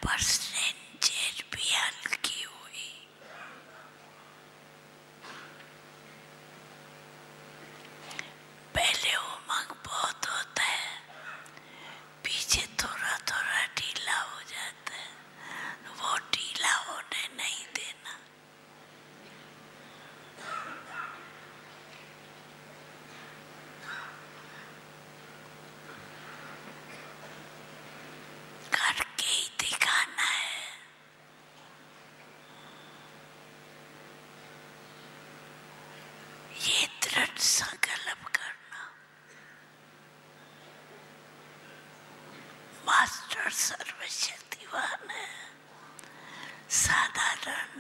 Percentage भी हल्की हुई। पहले उमंग बहुत होता है, पीछे थोड़ा थोड़ा ढीला हो जाता है, वो ढीला होने नहीं देना। करके ही दिखाना है। ये दृढ़ संकल्प करना। मास्टर सर्वशक्तिवान है, साधारण